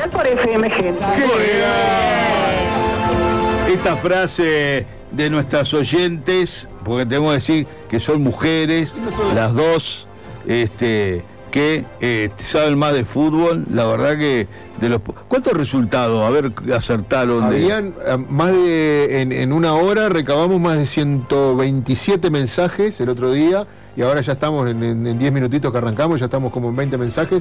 Nacional por FMG. Esta frase de nuestras oyentes, porque tenemos que decir que son mujeres, las dos, que saben más de fútbol, la verdad que de los... ¿Cuántos resultados? A ver, acertaron. Habían más de... En una hora recabamos más de 127 mensajes el otro día, y ahora ya estamos en 10 minutitos que arrancamos, ya estamos como en 20 mensajes,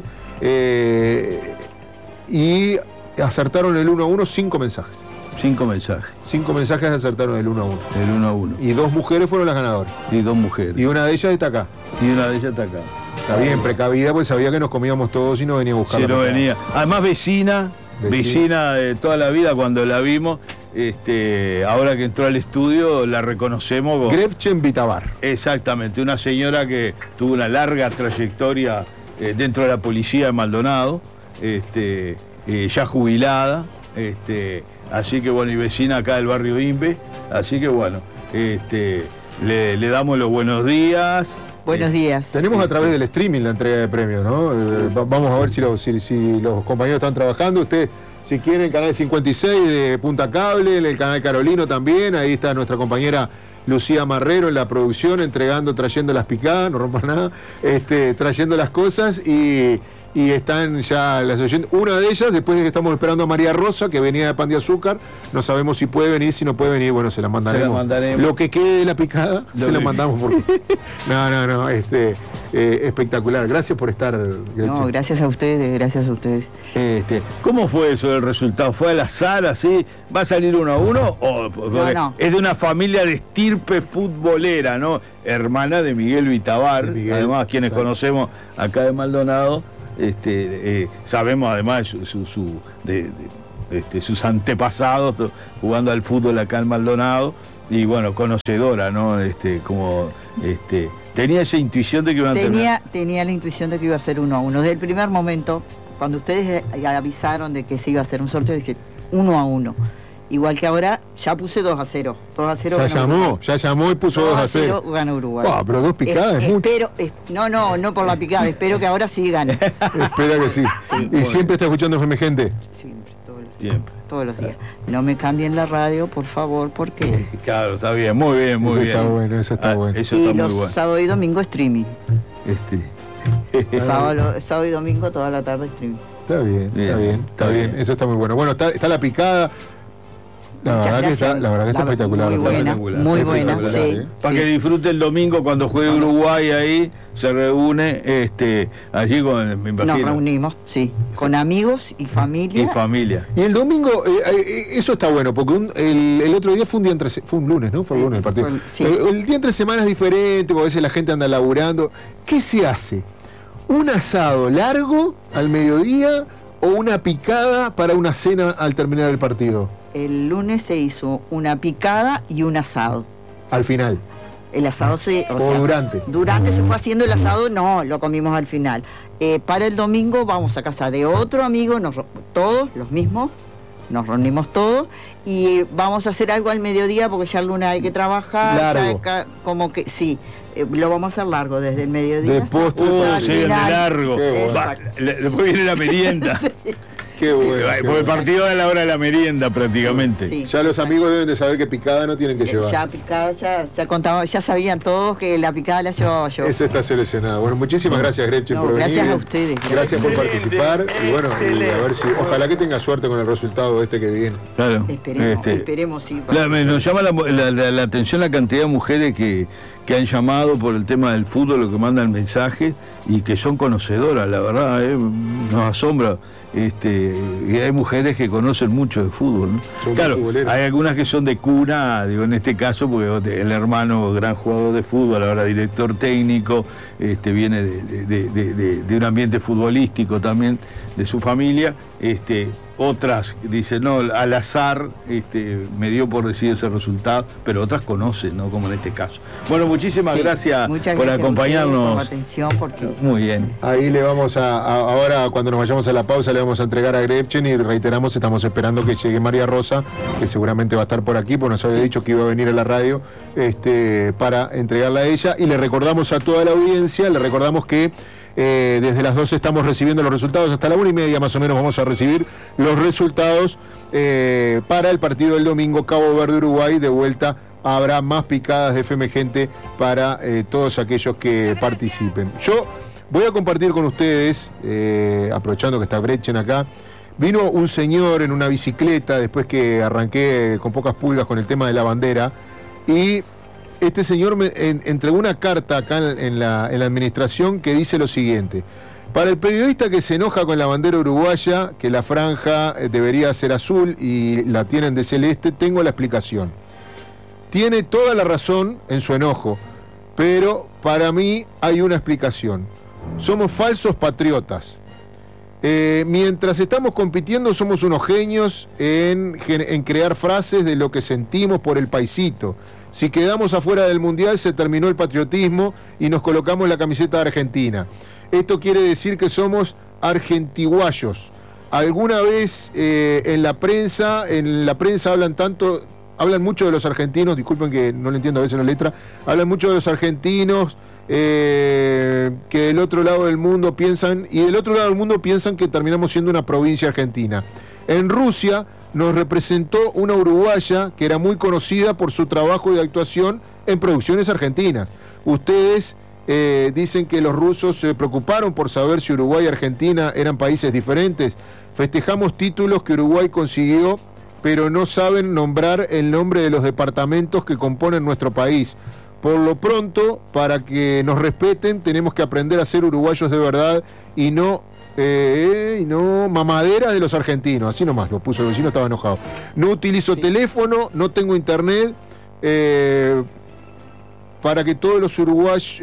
y acertaron el 1-1 5 mensajes. 5 mensajes. 5 mensajes acertaron el 1-1. El 1-1. Y 2 mujeres fueron las ganadoras. Y 2 mujeres. Y una de ellas está acá. Y una de ellas está acá. Está bien, precavida, pues sabía que nos comíamos todos y no venía a buscar. Sí, no venía. Además, vecina de toda la vida, cuando la vimos, ahora que entró al estudio, la reconocemos. Gretchen Vitavar. Exactamente, una señora que tuvo una larga trayectoria dentro de la policía de Maldonado, ya jubilada, así que bueno, y vecina acá del barrio Imbe, así que bueno, le damos los buenos días. Buenos días. Tenemos a través del streaming la entrega de premios, ¿no? Vamos a ver si los compañeros están trabajando. Usted, si quiere, el canal 56 de Punta Cable, en el canal Carolino también, ahí está nuestra compañera Lucía Marrero en la producción, trayendo las picadas, no rompas nada, trayendo las cosas y están ya las oyentes. Una de ellas, después de que estamos esperando a María Rosa, que venía de Pan de Azúcar, no sabemos si puede venir, si no puede venir, bueno, se la mandaremos. Lo que quede de la picada, se la mandamos. No, espectacular. Gracias por estar, Gretchen. No, gracias a ustedes. ¿Cómo fue eso del resultado? ¿Fue al azar, así? ¿Va a salir 1-1? No. Es de una familia de estirpe futbolera, ¿no? Hermana de Miguel Vitavar, además, quienes conocemos acá de Maldonado. Sabemos además sus antepasados jugando al fútbol acá en Maldonado, y bueno, conocedora, ¿no? Tenía esa intuición de que iban a tener... Tenía la intuición de que iba a ser 1-1. Desde el primer momento, cuando ustedes avisaron de que se iba a hacer un sorteo, dije 1-1. Igual que ahora, ya puse 2-0. 2-0 ya llamó y puso 2-0. Ganó Uruguay. Pero 2 picadas es mucho. No por la picada, espero que ahora sí gane. Espera que sí. ¿Y siempre está escuchando FM Gente? Siempre, todos los días. No me cambien la radio, por favor, porque... Claro, está bien, muy bien. Eso está bueno. Eso está muy bueno. Sábado y domingo streaming. Sábado y domingo toda la tarde streaming. Está bien. Eso está muy bueno. Bueno, está la picada. La verdad que está espectacular. Muy buena, sí. Para que disfrute el domingo cuando juegue Uruguay ahí, se reúne allí con, me imagino. Nos reunimos, sí, con amigos y familia. Y el domingo, eso está bueno, porque el otro día fue un lunes, ¿no? Fue el lunes el partido. Sí. El día entre semanas es diferente, porque a veces la gente anda laburando. ¿Qué se hace? ¿Un asado largo al mediodía o una picada para una cena al terminar el partido? El lunes se hizo una picada y un asado. Al final. El asado durante. Durante se fue haciendo el asado, no, lo comimos al final. Para el domingo vamos a casa de otro amigo, todos los mismos, nos reunimos todos y vamos a hacer algo al mediodía porque ya el lunes hay que trabajar. Como que sí. Lo vamos a hacer largo, desde el mediodía. De postre, largo. Después viene la merienda. Sí. Qué bueno. Porque el partido es a la hora de la merienda prácticamente. Sí. Ya los amigos deben de saber que picada no tienen que llevar. Ya picada, ya sabían todos que la picada la llevaba yo. Eso está seleccionado. Bueno, muchísimas gracias, Gretchen, por venir. Gracias a ustedes. Gracias por participar. Y bueno, a ver si, ojalá que tenga suerte con el resultado que viene. Claro. Esperemos, sí. Nos llama la atención la cantidad de mujeres que han llamado por el tema del fútbol, lo que mandan mensajes y que son conocedoras, la verdad, nos asombra. Y hay mujeres que conocen mucho de fútbol, ¿no? Claro, hay algunas que son de cuna, digo, en este caso, porque el hermano, gran jugador de fútbol, ahora director técnico, viene de un ambiente futbolístico también, de su familia. Otras dicen, no, al azar me dio por decir ese resultado, pero otras conocen, ¿no? Como en este caso. Bueno, muchísimas gracias por acompañarnos. Por la atención, porque... Muy bien. Ahí le vamos ahora cuando nos vayamos a la pausa le vamos a entregar a Gretchen y reiteramos, estamos esperando que llegue María Rosa, que seguramente va a estar por aquí, porque nos había dicho que iba a venir a la radio para entregarla a ella. Y le recordamos a toda la audiencia, que Desde las 12 estamos recibiendo los resultados, hasta la 1:30 más o menos vamos a recibir los resultados para el partido del domingo, Cabo Verde-Uruguay. De vuelta habrá más picadas de FM Gente para todos aquellos que participen. Yo voy a compartir con ustedes, aprovechando que está Brechen acá, vino un señor en una bicicleta después que arranqué con pocas pulgas con el tema de la bandera, y este señor me entregó una carta acá en la administración que dice lo siguiente: para el periodista que se enoja con la bandera uruguaya, que la franja debería ser azul y la tienen de celeste, tengo la explicación. Tiene toda la razón en su enojo, pero para mí hay una explicación. Somos falsos patriotas. Mientras estamos compitiendo somos unos genios en crear frases de lo que sentimos por el paisito. Si quedamos afuera del Mundial se terminó el patriotismo y nos colocamos la camiseta de Argentina. Esto quiere decir que somos argentiguayos. Alguna vez en la prensa hablan mucho de los argentinos, disculpen que no le entiendo a veces la letra, hablan mucho de los argentinos, que del otro lado del mundo piensan que terminamos siendo una provincia argentina. En Rusia nos representó una uruguaya que era muy conocida por su trabajo y actuación en producciones argentinas. Ustedes dicen que los rusos se preocuparon por saber si Uruguay y Argentina eran países diferentes. Festejamos títulos que Uruguay consiguió, pero no saben nombrar el nombre de los departamentos que componen nuestro país. Por lo pronto, para que nos respeten, tenemos que aprender a ser uruguayos de verdad y no mamaderas de los argentinos. Así nomás lo puso, el vecino estaba enojado. No utilizo teléfono, no tengo internet, para que todos los uruguayos,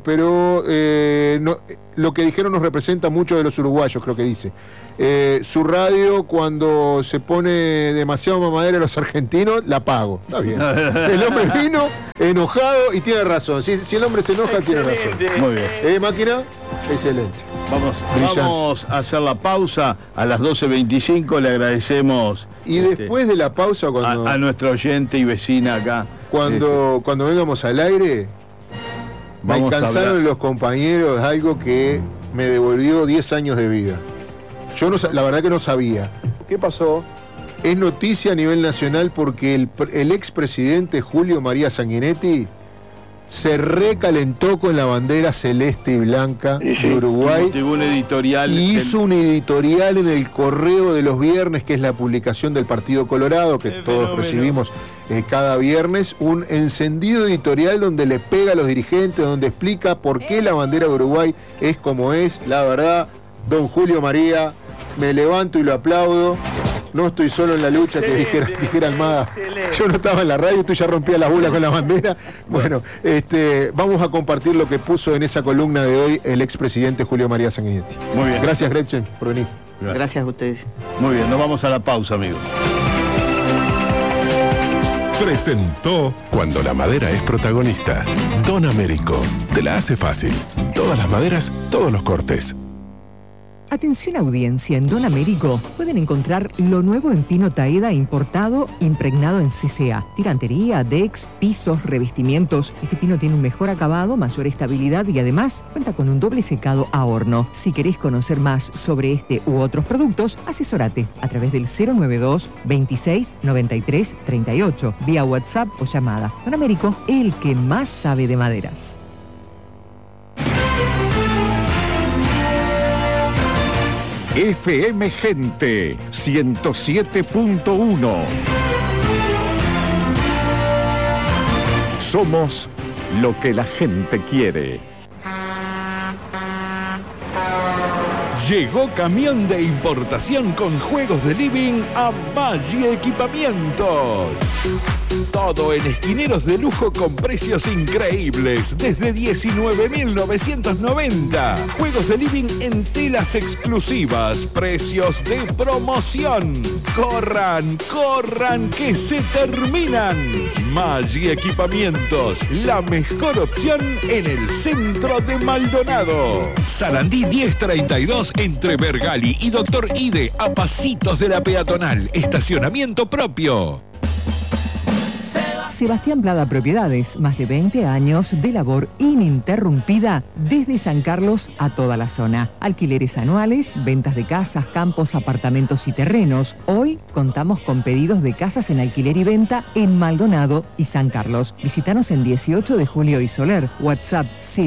lo que dijeron nos representa mucho de los uruguayos, creo que dice. Su radio, cuando se pone demasiado mamadera a los argentinos, la pago. Está bien. El hombre vino enojado y tiene razón. Si el hombre se enoja, excelente. Tiene razón. Muy bien. Máquina, excelente. Vamos a hacer la pausa a las 12:25. Le agradecemos. Y después de la pausa, a nuestra oyente y vecina acá. Cuando vengamos al aire, me alcanzaron los compañeros algo que me devolvió 10 años de vida. Yo la verdad que no sabía. ¿Qué pasó? Es noticia a nivel nacional porque el expresidente Julio María Sanguinetti se recalentó con la bandera celeste y blanca de Uruguay. Hizo un editorial en el Correo de los Viernes, que es la publicación del Partido Colorado, que todos recibimos cada viernes, un encendido editorial donde le pega a los dirigentes, donde explica por qué la bandera de Uruguay es como es. La verdad, don Julio María, me levanto y lo aplaudo. No estoy solo en la lucha, que dijera Almada. Excelente. Yo no estaba en la radio, tú ya rompías las bolas con la bandera. Bueno, vamos a compartir lo que puso en esa columna de hoy el expresidente Julio María Sanguinetti. Muy bien. Gracias, Gretchen, por venir. Gracias a ustedes. Muy bien, nos vamos a la pausa, amigos. Presentó Cuando la madera es protagonista. Don Américo, te la hace fácil. Todas las maderas, todos los cortes. Atención audiencia, en Don Américo pueden encontrar lo nuevo en pino taeda importado, impregnado en CCA. Tirantería, decks, pisos, revestimientos. Este pino tiene un mejor acabado, mayor estabilidad y además cuenta con un doble secado a horno. Si querés conocer más sobre este u otros productos, asesórate a través del 092 26 93 38, vía WhatsApp o llamada. Don Américo, el que más sabe de maderas. FM Gente 107.1. Somos lo que la gente quiere. Llegó camión de importación con juegos de living a Maggi Equipamientos. Todo en esquineros de lujo con precios increíbles, desde 19.990. Juegos de living en telas exclusivas, precios de promoción. ¡Corran, corran, que se terminan! Maggi Equipamientos, la mejor opción en el centro de Maldonado. Sarandí 1032 entre Bergali y Doctor Ide, a pasitos de la peatonal. Estacionamiento propio. Sebastián Plada Propiedades, más de 20 años de labor ininterrumpida desde San Carlos a toda la zona. Alquileres anuales, ventas de casas, campos, apartamentos y terrenos. Hoy contamos con pedidos de casas en alquiler y venta en Maldonado y San Carlos. Visítanos en 18 de Julio y Soler. WhatsApp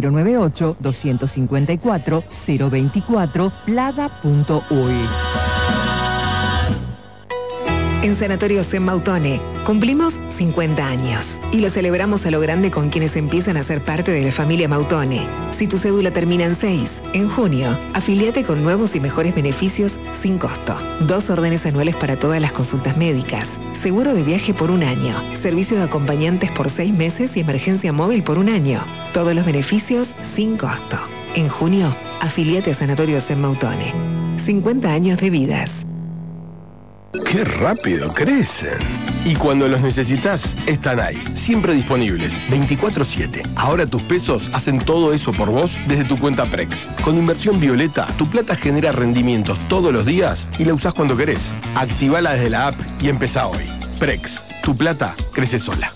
098-254-024, plada.uy. En Sanatorio Zen Mautone cumplimos 50 años y lo celebramos a lo grande con quienes empiezan a ser parte de la familia Mautone. Si tu cédula termina en 6, en junio, afíliate con nuevos y mejores beneficios sin costo. 2 órdenes anuales para todas las consultas médicas, seguro de viaje por 1 año, servicio de acompañantes por 6 meses y emergencia móvil por 1 año. Todos los beneficios sin costo. En junio, afíliate a Sanatorio Zen Mautone. 50 años de vidas. ¡Qué rápido crecen! Y cuando los necesitas, están ahí, siempre disponibles, 24/7. Ahora tus pesos hacen todo eso por vos desde tu cuenta Prex. Con Inversión Violeta, tu plata genera rendimientos todos los días y la usás cuando querés. Activala desde la app y empezá hoy. Prex, tu plata crece sola.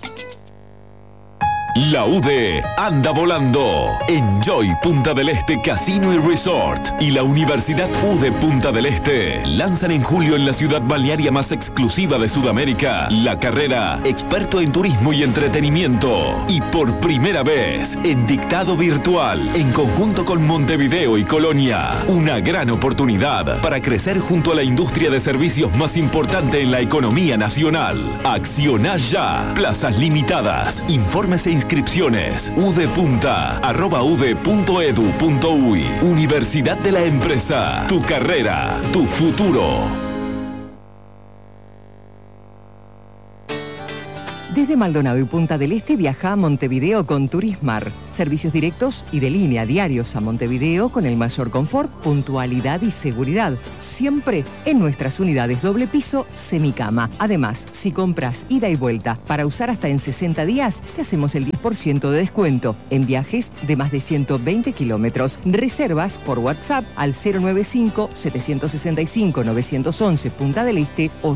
La UDE anda volando. Enjoy Punta del Este Casino y Resort y la Universidad UDE Punta del Este lanzan en julio en la ciudad balnearia más exclusiva de Sudamérica la carrera Experto en Turismo y Entretenimiento. Y por primera vez en dictado virtual en conjunto con Montevideo y Colonia. Una gran oportunidad para crecer junto a la industria de servicios más importante en la economía nacional. Acciona ya. Plazas limitadas. Informes e inscripciones udepunta@ude.edu.uy. Universidad de la Empresa. Tu carrera, tu futuro. Desde Maldonado y Punta del Este viaja a Montevideo con Turismar. Servicios directos y de línea diarios a Montevideo con el mayor confort, puntualidad y seguridad. Siempre en nuestras unidades doble piso, semicama. Además, si compras ida y vuelta para usar hasta en 60 días, te hacemos el 10% de descuento en viajes de más de 120 kilómetros. Reservas por WhatsApp al 095-765-911 Punta del Este o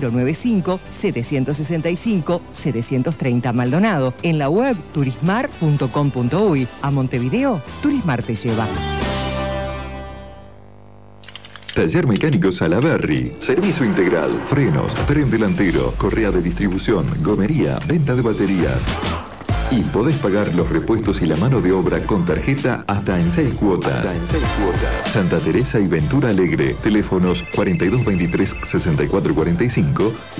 095-765-730 Maldonado. En la web turismar.com.uy. A Montevideo, Turismar te lleva. Taller Mecánico Salaberry. Servicio integral, frenos, tren delantero, correa de distribución, gomería, venta de baterías. Y podés pagar los repuestos y la mano de obra con tarjeta hasta en 6 cuotas. Santa Teresa y Ventura Alegre. Teléfonos 4223-6445 y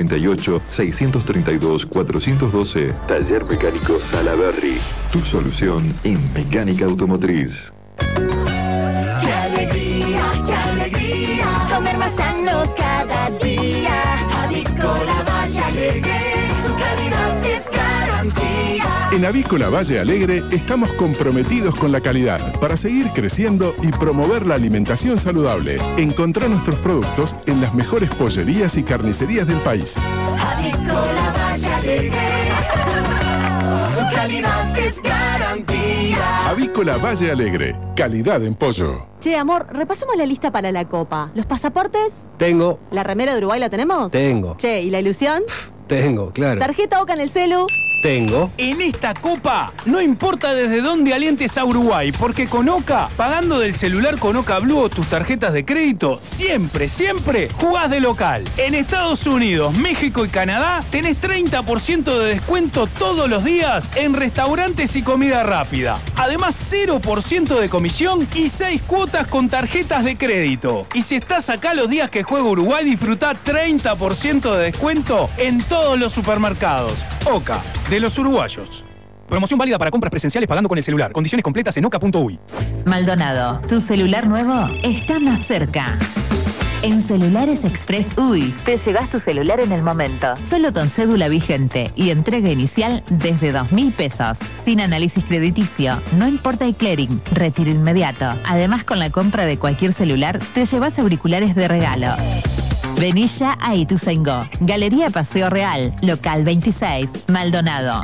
098-632-412. Taller Mecánico Salaberry. Tu solución en mecánica automotriz. ¡Qué alegría, qué alegría! Comer más sano cada día. Avícola Valle Alegre, su calidad es garantía. En Avícola Valle Alegre estamos comprometidos con la calidad para seguir creciendo y promover la alimentación saludable. Encontrá nuestros productos en las mejores pollerías y carnicerías del país. Avícola Valle Alegre, su calidad es garantía. Avícola Valle Alegre, calidad en pollo. Che, amor, repasemos la lista para la Copa. ¿Los pasaportes? Tengo. ¿La remera de Uruguay la tenemos? Tengo. Che, ¿y la ilusión? Tengo, claro. ¿Tarjeta OCA en el celu? Tengo. En esta Copa, no importa desde dónde alientes a Uruguay, porque con OCA, pagando del celular con OCA Blue o tus tarjetas de crédito, siempre, siempre jugás de local. En Estados Unidos, México y Canadá, tenés 30% de descuento todos los días en restaurantes y comida rápida. Además, 0% de comisión y 6 cuotas con tarjetas de crédito. Y si estás acá los días que juega Uruguay, disfrutá 30% de descuento en todos los supermercados. OCA, de los uruguayos. Promoción válida para compras presenciales pagando con el celular. Condiciones completas en oca.uy. Maldonado, tu celular nuevo está más cerca. En Celulares Express UI te llevas tu celular en el momento. Solo con cédula vigente y entrega inicial desde 2.000 pesos. Sin análisis crediticio, no importa el clearing, retiro inmediato. Además, con la compra de cualquier celular, te llevas auriculares de regalo. Vení ya a Ituzaingó. Galería Paseo Real, local 26, Maldonado,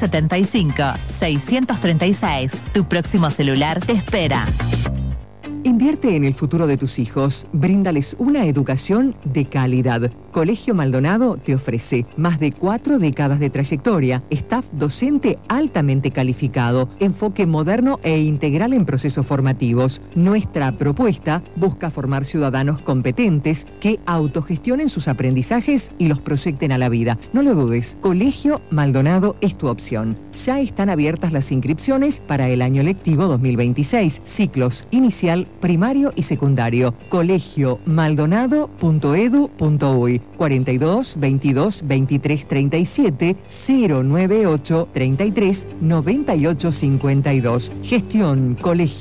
093-375-636. Tu próximo celular te espera. En Invierte en el futuro de tus hijos. Bríndales una educación de calidad. Colegio Maldonado te ofrece más de 4 décadas de trayectoria, staff docente altamente calificado, enfoque moderno e integral en procesos formativos. Nuestra propuesta busca formar ciudadanos competentes que autogestionen sus aprendizajes y los proyecten a la vida. No lo dudes, Colegio Maldonado es tu opción. Ya están abiertas las inscripciones para el año lectivo 2026, ciclos inicial, primario y secundario. colegiomaldonado.edu.uy 42 22 23 37 098 33 98 52. Gestión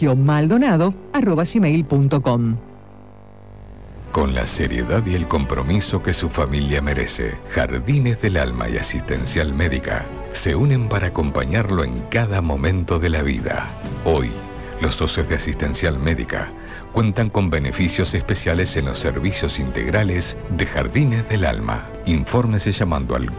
colegiomaldonado@gmail.com. Con la seriedad y el compromiso que su familia merece, Jardines del Alma y Asistencial Médica se unen para acompañarlo en cada momento de la vida. Hoy, los socios de Asistencial Médica cuentan con beneficios especiales en los servicios integrales de Jardines del Alma. Infórmese llamando al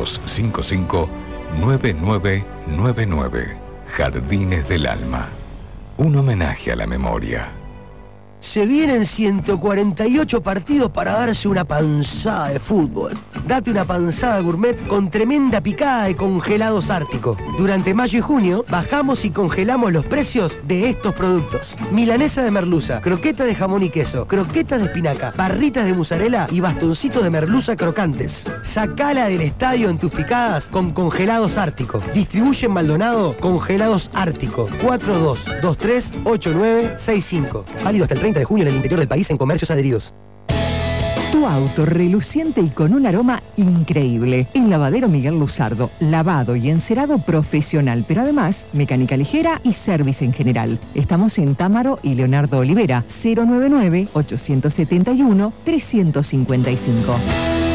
4255-9999. Jardines del Alma. Un homenaje a la memoria. Se vienen 148 partidos para darse una panzada de fútbol. Date una panzada gourmet con tremenda picada de congelados Ártico. Durante mayo y junio bajamos y congelamos los precios de estos productos. Milanesa de merluza, croqueta de jamón y queso, croqueta de espinaca, barritas de mozzarella y bastoncitos de merluza crocantes. Sacala del estadio en tus picadas con congelados Ártico. Distribuye en Maldonado Congelados Ártico. 42238965. Válido hasta el 30 de junio en el interior del país en comercios adheridos. Tu auto reluciente y con un aroma increíble. En Lavadero Miguel Luzardo, lavado y encerado profesional, pero además mecánica ligera y service en general. Estamos en Támaro y Leonardo Olivera, 099-871-355.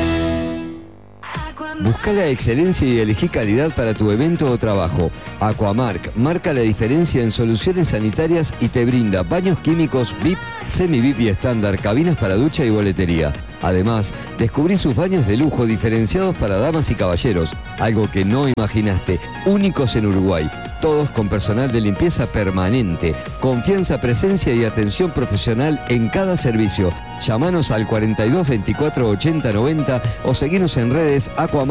Busca la excelencia y elegí calidad para tu evento o trabajo. Aquamark marca la diferencia en soluciones sanitarias y te brinda baños químicos VIP, semi-VIP y estándar, cabinas para ducha y boletería. Además, descubrí sus baños de lujo diferenciados para damas y caballeros, algo que no imaginaste, únicos en Uruguay. Todos con personal de limpieza permanente, confianza, presencia y atención profesional en cada servicio. Llámanos al 42 24 80 90 o seguinos en redes Aquamark.